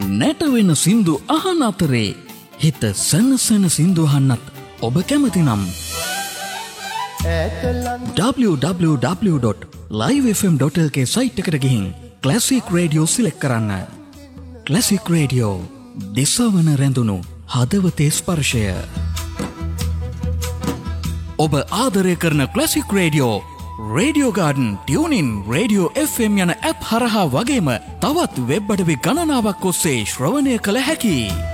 නැටවෙන සින්දු අහන අතරේ හිත සනසන සින්දු අහන්නත් ඔබ කැමති නම් www.livefm.lk සයිට් එකට ගිහින් ක්ලාසික් රේඩියෝ සිලෙක්ට් කරන්න. ක්ලාසික් රේඩියෝ දිසවන රැඳුණු හදවතේ ස්පර්ශය. ඔබ ආදරය කරන classic radio radio garden tuning radio FM යන ඇප් හරහා වගේම තවත් වෙබ් අඩවි ගණනාවක් ඔස්සේ ශ්‍රවණය කළ හැකියි.